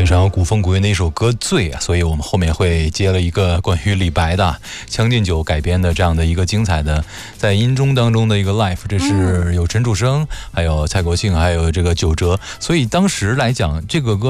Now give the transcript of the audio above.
非常古风古韵的一首歌《醉》啊，所以我们后面会接了一个关于李白的《将进酒》改编的这样的一个精彩的在音中当中的一个 live， 这是有陈楚生，还有蔡国庆，还有这个九哲，所以当时来讲这个歌